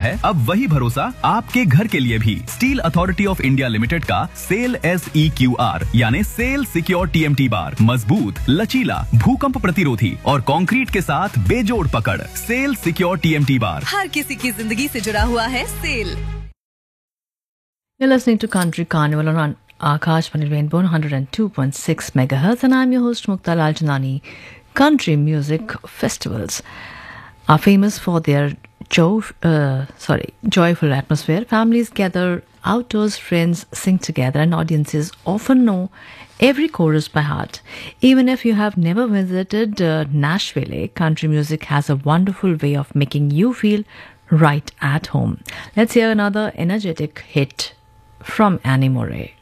है, अब वही भरोसा आपके घर के लिए भी। Steel authority of India limited का सेल SEQR यानी सेल सिक्योर TMT बार मजबूत, लचीला, भूकंप प्रतिरोधी और कंक्रीट के साथ बेजोड़ पकड़। सेल सिक्योर TMT बार हर किसी की जिंदगी से जुड़ा हुआ है cell. You're listening to Country Carnival on Akashvani Rainbow 102.6 megahertz, and I'm your host Mukta Laljanani. Country music festivals are famous for their joyful atmosphere. Families gather outdoors, friends sing together, and audiences often know every chorus by heart. Even if you have never visited Nashville, country music has a wonderful way of making you feel right at home. Let's hear another energetic hit from Annie Moret.